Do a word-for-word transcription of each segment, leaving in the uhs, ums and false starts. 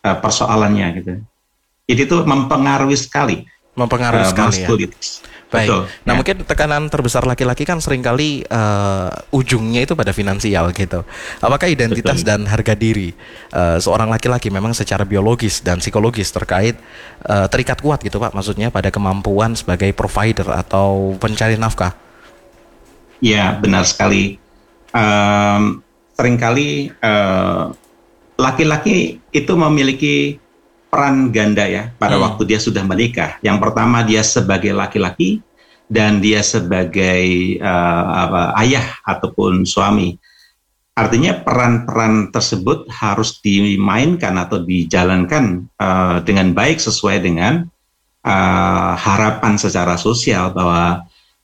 uh, persoalannya gitu. Jadi itu mempengaruhi sekali, Mempengaruhi uh, sekali ya. maskulinitas. Baik. Betul. Nah, Ya. mungkin tekanan terbesar laki-laki kan seringkali uh, ujungnya itu pada finansial gitu. Apakah identitas Betul. dan harga diri uh, seorang laki-laki memang secara biologis dan psikologis terkait uh, terikat kuat gitu Pak? Maksudnya pada kemampuan sebagai provider atau pencari nafkah? Ya, benar sekali. Um, seringkali uh, laki-laki itu memiliki peran ganda ya pada Hmm. waktu dia sudah menikah. Yang pertama dia sebagai laki-laki dan dia sebagai uh, apa, ayah ataupun suami. Artinya peran-peran tersebut harus dimainkan atau dijalankan uh, dengan baik sesuai dengan uh, harapan secara sosial bahwa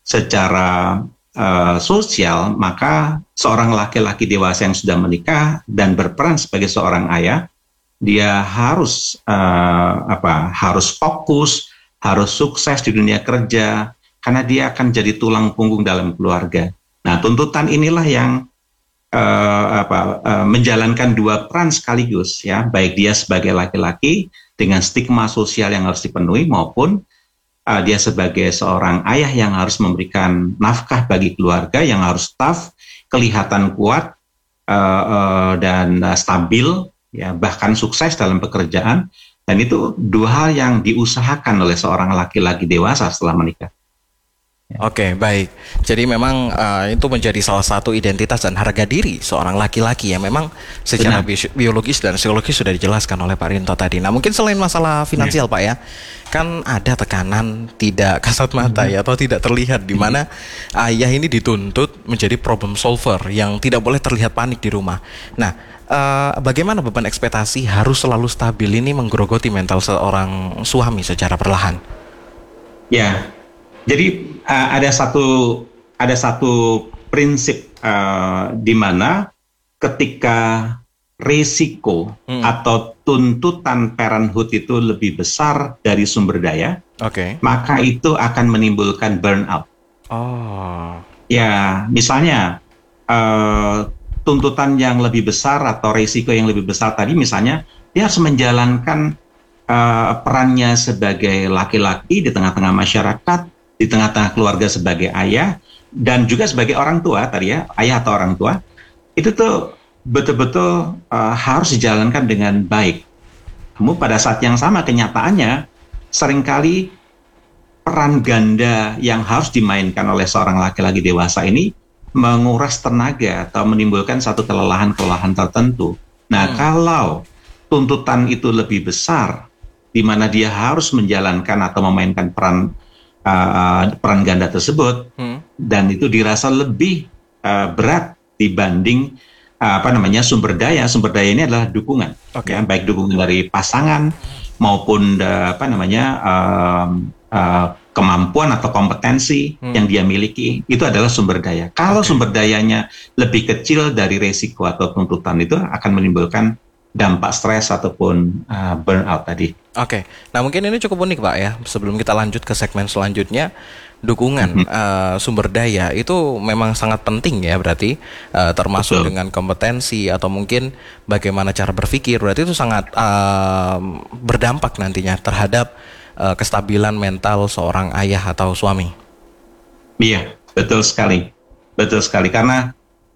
secara uh, sosial maka seorang laki-laki dewasa yang sudah menikah dan berperan sebagai seorang ayah, dia harus uh, apa harus fokus, harus sukses di dunia kerja karena dia akan jadi tulang punggung dalam keluarga. Nah, tuntutan inilah yang uh, apa uh, menjalankan dua peran sekaligus ya, baik dia sebagai laki-laki dengan stigma sosial yang harus dipenuhi maupun uh, dia sebagai seorang ayah yang harus memberikan nafkah bagi keluarga yang harus tough, kelihatan kuat uh, uh, dan uh, stabil. Ya, bahkan sukses dalam pekerjaan, dan itu dua hal yang diusahakan oleh seorang laki-laki dewasa setelah menikah. Ya. Oke, baik. Jadi memang uh, itu menjadi salah satu identitas dan harga diri seorang laki-laki yang memang secara bi- biologis dan psikologis sudah dijelaskan oleh Pak Rinto tadi. Nah, mungkin selain masalah finansial, ya. Pak ya, kan ada tekanan tidak kasat mata mm-hmm. ya atau tidak terlihat di mana mm-hmm. ayah ini dituntut menjadi problem solver yang tidak boleh terlihat panik di rumah. Nah, Uh, bagaimana beban ekspektasi harus selalu stabil ini menggerogoti mental seorang suami secara perlahan? Ya, jadi uh, ada satu ada satu prinsip uh, di mana ketika risiko hmm. atau tuntutan parenthood itu lebih besar dari sumber daya, okay. maka itu akan menimbulkan burnout. Oh, ya, misalnya. Uh, tuntutan yang lebih besar atau risiko yang lebih besar tadi, misalnya dia harus menjalankan uh, perannya sebagai laki-laki di tengah-tengah masyarakat, di tengah-tengah keluarga sebagai ayah, dan juga sebagai orang tua tadi ya, ayah atau orang tua, itu tuh betul-betul uh, harus dijalankan dengan baik. Namun pada saat yang sama kenyataannya, seringkali peran ganda yang harus dimainkan oleh seorang laki-laki dewasa ini menguras tenaga atau menimbulkan satu kelelahan-kelelahan tertentu. Nah, hmm. kalau tuntutan itu lebih besar, di mana dia harus menjalankan atau memainkan peran uh, peran ganda tersebut, hmm. dan itu dirasa lebih uh, berat dibanding uh, apa namanya sumber daya. Sumber daya ini adalah dukungan, okay. ya, baik dukungan dari pasangan maupun uh, apa namanya uh, uh, kemampuan atau kompetensi hmm. yang dia miliki, itu adalah sumber daya. Kalau okay. sumber dayanya lebih kecil dari resiko atau tuntutan, itu akan menimbulkan dampak stres ataupun uh, burnout tadi. Oke, okay. Nah mungkin ini cukup unik Pak ya. Sebelum kita lanjut ke segmen selanjutnya, dukungan hmm. uh, sumber daya itu memang sangat penting ya berarti, uh, termasuk Betul. dengan kompetensi atau mungkin bagaimana cara berpikir, berarti itu sangat uh, berdampak nantinya terhadap Uh, kestabilan mental seorang ayah atau suami. Iya, betul sekali, betul sekali. Karena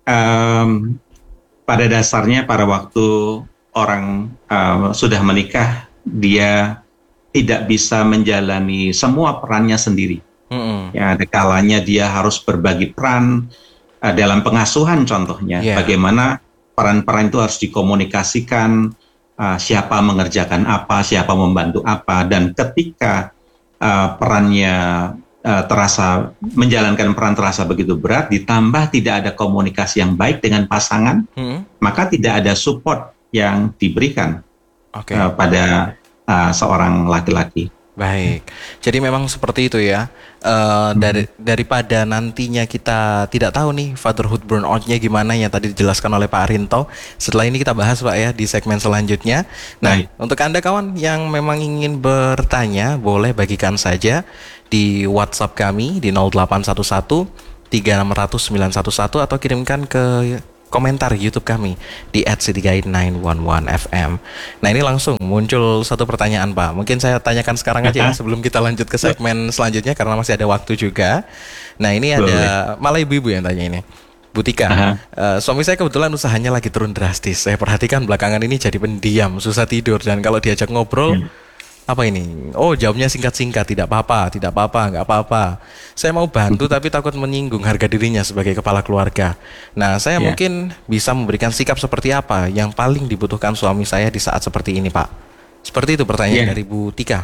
um, pada dasarnya pada waktu orang uh, sudah menikah, dia tidak bisa menjalani semua perannya sendiri. Mm-hmm. Ya, ada kalanya dia harus berbagi peran uh, dalam pengasuhan, contohnya. Yeah. Bagaimana peran-peran itu harus dikomunikasikan. Uh, siapa mengerjakan apa, siapa membantu apa, dan ketika uh, perannya uh, terasa menjalankan peran terasa begitu berat, ditambah tidak ada komunikasi yang baik dengan pasangan, hmm. maka tidak ada support yang diberikan okay. uh, pada uh, seorang laki-laki. Baik, jadi memang seperti itu ya. Uh, hmm. dari daripada nantinya kita tidak tahu nih fatherhood burnout-nya gimana yang tadi dijelaskan oleh Pak Rinto. Setelah ini kita bahas Pak ya di segmen selanjutnya. Nah, Baik. Untuk Anda kawan yang memang ingin bertanya, boleh bagikan saja di WhatsApp kami di nol delapan satu satu tiga enam nol nol sembilan satu satu atau kirimkan ke komentar YouTube kami di at city guide sembilan satu satu F M. Nah ini langsung muncul satu pertanyaan Pak. Mungkin saya tanyakan sekarang aja ya, sebelum kita lanjut ke segmen selanjutnya karena masih ada waktu juga. Nah ini ada malah ibu-ibu yang tanya ini. Bu Tika, uh-huh. uh, suami saya kebetulan usahanya lagi turun drastis. Saya perhatikan belakangan ini jadi pendiam, susah tidur, dan kalau diajak ngobrol, hmm. apa ini? Oh, jawabnya singkat-singkat, tidak apa-apa, tidak apa-apa, nggak apa-apa. Saya mau bantu tapi takut menyinggung harga dirinya sebagai kepala keluarga. Nah, saya yeah. mungkin bisa memberikan sikap seperti apa yang paling dibutuhkan suami saya di saat seperti ini, Pak? Seperti itu pertanyaan yeah. dari Bu Tika.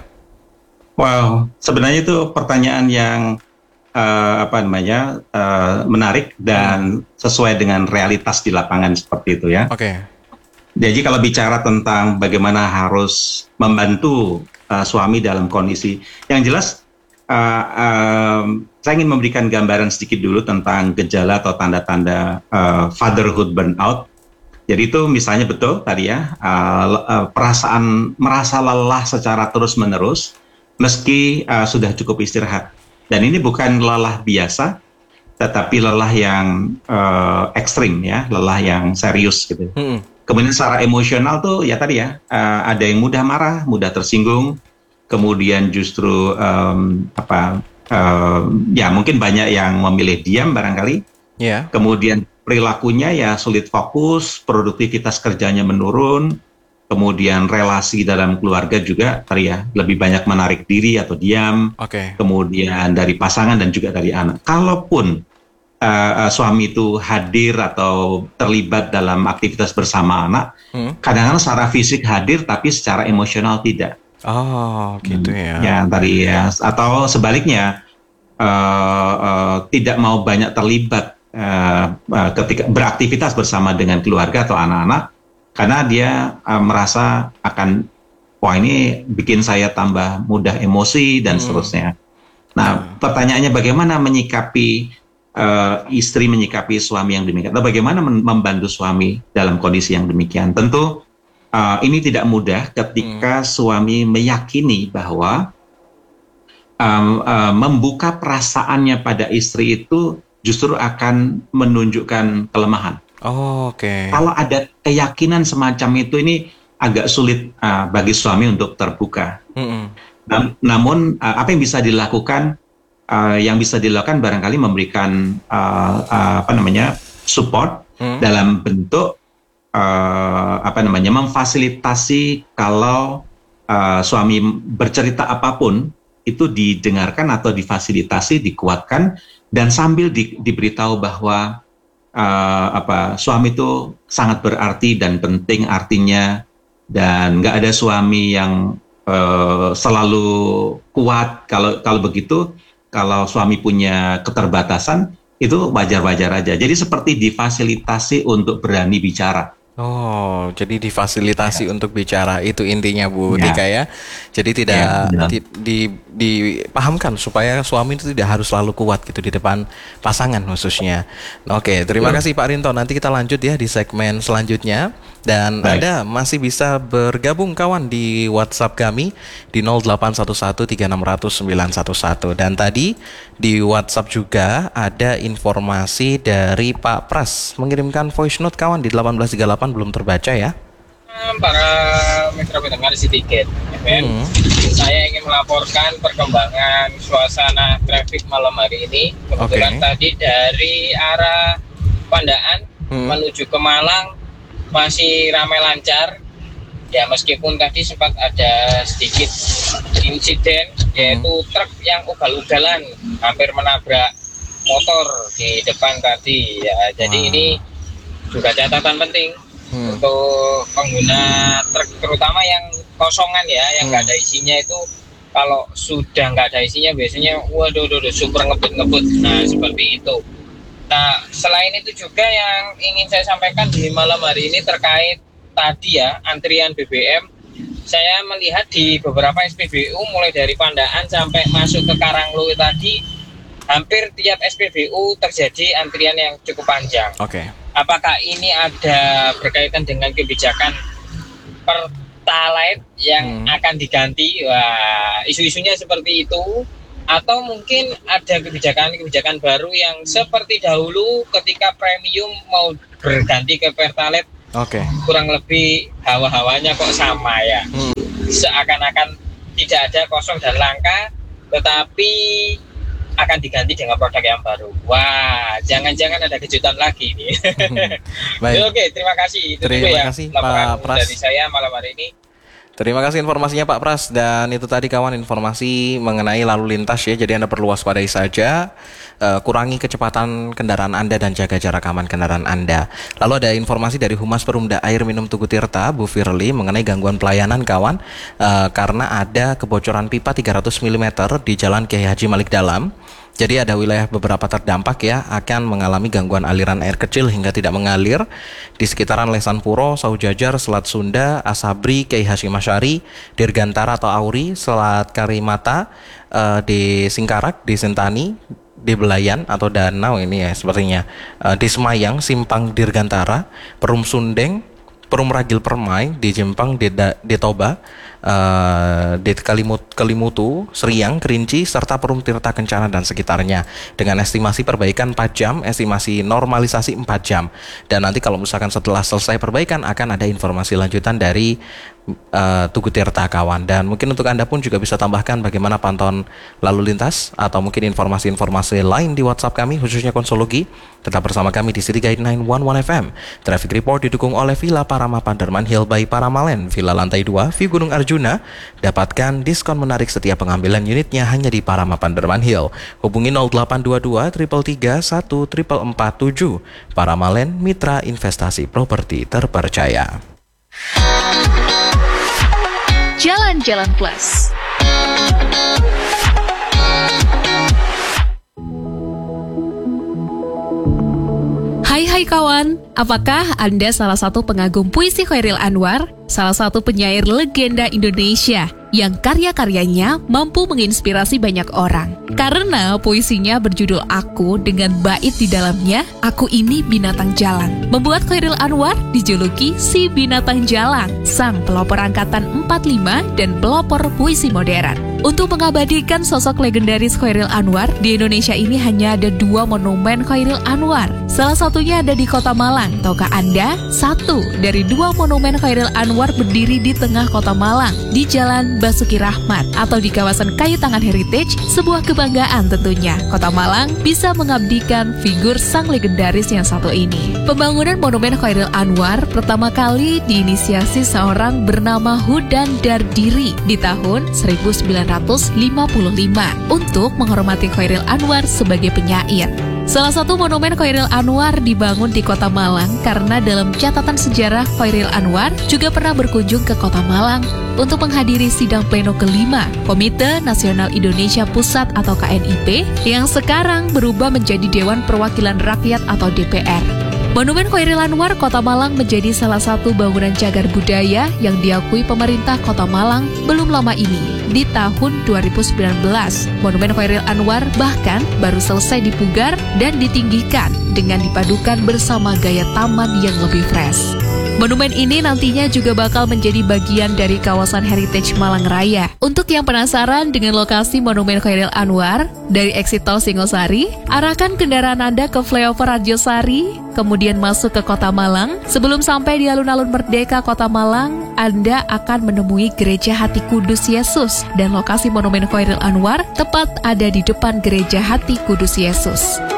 Wow, sebenarnya itu pertanyaan yang Uh, apa namanya uh, menarik dan sesuai dengan realitas di lapangan seperti itu ya. Oke. Okay. Jadi kalau bicara tentang bagaimana harus membantu uh, suami dalam kondisi yang jelas, uh, um, saya ingin memberikan gambaran sedikit dulu tentang gejala atau tanda-tanda uh, fatherhood burnout. Jadi itu misalnya betul tadi ya, uh, uh, perasaan merasa lelah secara terus-menerus meski uh, sudah cukup istirahat. Dan ini bukan lelah biasa, tetapi lelah yang uh, ekstrim ya, lelah yang serius gitu. Hmm. Kemudian secara emosional tuh ya tadi ya, uh, ada yang mudah marah, mudah tersinggung, kemudian justru um, apa, uh, ya mungkin banyak yang memilih diam barangkali. Yeah. Kemudian perilakunya ya sulit fokus, produktivitas kerjanya menurun. Kemudian relasi dalam keluarga juga tadi ya lebih banyak menarik diri atau diam. Okay. Kemudian dari pasangan dan juga dari anak. Kalaupun uh, uh, suami itu hadir atau terlibat dalam aktivitas bersama anak, hmm. kadang-kadang secara fisik hadir tapi secara emosional tidak. Oh, gitu ya. Ya tadi ya. Atau sebaliknya uh, uh, tidak mau banyak terlibat uh, uh, ketika beraktivitas bersama dengan keluarga atau anak-anak. Karena dia uh, merasa akan, wah ini bikin saya tambah mudah emosi dan hmm. seterusnya. Nah, hmm. pertanyaannya bagaimana menyikapi uh, istri menyikapi suami yang demikian, atau bagaimana membantu suami dalam kondisi yang demikian? Tentu uh, ini tidak mudah ketika hmm. suami meyakini bahwa um, uh, membuka perasaannya pada istri itu justru akan menunjukkan kelemahan. Oh, oke. Okay. Kalau ada keyakinan semacam itu, ini agak sulit uh, bagi suami untuk terbuka. Mm-hmm. Nam- namun uh, apa yang bisa dilakukan? Uh, yang bisa dilakukan barangkali memberikan uh, uh, apa namanya support mm-hmm. dalam bentuk uh, apa namanya memfasilitasi kalau uh, suami bercerita apapun itu didengarkan atau difasilitasi, dikuatkan, dan sambil di- diberitahu bahwa Uh, apa suami itu sangat berarti dan penting artinya, dan nggak ada suami yang uh, selalu kuat. Kalau kalau begitu, kalau suami punya keterbatasan itu wajar-wajar aja. Jadi seperti difasilitasi untuk berani bicara. Oh, jadi difasilitasi ya. Untuk bicara, itu intinya Bu ya. Tika ya. Jadi tidak ya, di, di, dipahamkan supaya suami itu tidak harus selalu kuat gitu di depan pasangan khususnya. Oke, terima ya. kasih Pak Rinto. Nanti kita lanjut ya di segmen selanjutnya. Dan Baik. Anda masih bisa bergabung kawan di WhatsApp kami di nol delapan satu satu tiga enam nol nol sembilan satu satu. Dan tadi di WhatsApp juga ada informasi dari Pak Pras mengirimkan voice note kawan di delapan belas tiga puluh delapan, belum terbaca ya. Para mitra pendengar Citycat F M, hmm. saya ingin melaporkan perkembangan suasana traffic malam hari ini. Kebetulan okay. tadi dari arah Pandaan hmm. menuju ke Malang masih ramai lancar ya, meskipun tadi sempat ada sedikit insiden yaitu hmm. truk yang ugal-ugalan hampir menabrak motor di depan tadi ya. Jadi wow. ini juga catatan penting hmm. untuk pengguna truk, terutama yang kosongan ya, yang nggak hmm. ada isinya itu. Kalau sudah nggak ada isinya biasanya waduh, waduh, super ngebut-ngebut. Nah seperti itu. Nah, selain itu juga yang ingin saya sampaikan di malam hari ini terkait tadi ya, antrian B B M. Saya melihat di beberapa S P B U mulai dari Pandaan sampai masuk ke Karanglo tadi, hampir tiap S P B U terjadi antrian yang cukup panjang. Oke. Okay. Apakah ini ada berkaitan dengan kebijakan Pertalite yang hmm. akan diganti? Wah, isu-isunya seperti itu. Atau mungkin ada kebijakan-kebijakan baru yang seperti dahulu ketika premium mau berganti ke Pertalite. Oke. Okay. Kurang lebih hawa-hawanya kok sama ya. Hmm. Seakan-akan tidak ada kosong dan langka, tetapi akan diganti dengan produk yang baru. Wah, jangan-jangan ada kejutan lagi nih. Hmm. Baik. Oke, terima kasih. Itu terima ya, kasih Pak Pras dari saya malam hari ini. Terima kasih informasinya Pak Pras. Dan itu tadi kawan informasi mengenai lalu lintas ya. Jadi Anda perlu waspadai saja, uh, kurangi kecepatan kendaraan Anda dan jaga jarak aman kendaraan Anda. Lalu ada informasi dari Humas Perumda Air Minum Tugu Tirta, Bu Firly, mengenai gangguan pelayanan kawan, uh, karena ada kebocoran pipa tiga ratus milimeter di Jalan Kiai Haji Malik Dalam. Jadi ada wilayah beberapa terdampak ya akan mengalami gangguan aliran air kecil hingga tidak mengalir di sekitaran Lesan Puro, Saujajar, Selat Sunda, Asabri, Kiai Hasyim Asy'ari, Dirgantara atau Auri, Selat Karimata, uh, di Singkarak, di Sentani, di Belayan atau Danau ini ya sepertinya, uh, di Semayang, Simpang Dirgantara, Perum Sundeng, Perum Ragil Permai, di Jempang, di, da, di Toba, uh, di Kalimut, Kelimutu, Seriang, Kerinci, serta Perum Tirta Kencana dan sekitarnya dengan estimasi perbaikan empat jam, estimasi normalisasi empat jam. Dan nanti kalau misalkan setelah selesai perbaikan akan ada informasi lanjutan dari uh, Tugu Tirta kawan. Dan mungkin untuk Anda pun juga bisa tambahkan bagaimana pantauan lalu lintas atau mungkin informasi-informasi lain di WhatsApp kami khususnya Konsologi. Tetap bersama kami di City Guide sembilan satu satu F M. Traffic Report didukung oleh Villa Parama Panderman Hill by Paramalen, Villa lantai dua, View Gunung Arjuna. Dapatkan diskon menarik setiap pengambilan unitnya hanya di Parama Panderman Hill. Hubungi nol delapan dua dua tiga tiga satu empat empat tujuh. Paramalen, mitra investasi properti terpercaya. Jalan-Jalan Plus. Hai hai kawan, apakah Anda salah satu pengagum puisi Chairil Anwar, salah satu penyair legenda Indonesia yang karya-karyanya mampu menginspirasi banyak orang? Karena puisinya berjudul Aku dengan bait di dalamnya, Aku ini binatang jalan, membuat Chairil Anwar dijuluki si binatang jalan, sang pelopor angkatan empat puluh lima dan pelopor puisi modern. Untuk mengabadikan sosok legendaris Chairil Anwar, di Indonesia ini hanya ada dua monumen Chairil Anwar. Salah satunya ada di Kota Malang. Tahukah Anda? Satu dari dua monumen Chairil Anwar berdiri di tengah Kota Malang, di Jalan Basuki Rahmat atau di kawasan Kayu Tangan Heritage, sebuah kebanggaan tentunya. Kota Malang bisa mengabdikan figur sang legendaris yang satu ini. Pembangunan monumen Chairil Anwar pertama kali diinisiasi seorang bernama Hudan Dardiri di tahun seribu sembilan ratus lima puluh lima untuk menghormati Chairil Anwar sebagai penyair. Salah satu monumen Chairil Anwar dibangun di Kota Malang karena dalam catatan sejarah Chairil Anwar juga pernah berkunjung ke Kota Malang untuk menghadiri sidang pleno kelima Komite Nasional Indonesia Pusat atau K N I P yang sekarang berubah menjadi Dewan Perwakilan Rakyat atau D P R. Monumen Chairil Anwar Kota Malang menjadi salah satu bangunan cagar budaya yang diakui pemerintah Kota Malang belum lama ini. Di tahun dua ribu sembilan belas, Monumen Chairil Anwar bahkan baru selesai dipugar dan ditinggikan dengan dipadukan bersama gaya taman yang lebih fresh. Monumen ini nantinya juga bakal menjadi bagian dari kawasan Heritage Malang Raya. Untuk yang penasaran dengan lokasi Monumen Chairil Anwar, dari exit tol Singosari, arahkan kendaraan Anda ke flyover Arjosari, kemudian masuk ke Kota Malang. Sebelum sampai di alun-alun Merdeka Kota Malang, Anda akan menemui Gereja Hati Kudus Yesus dan lokasi Monumen Chairil Anwar tepat ada di depan Gereja Hati Kudus Yesus.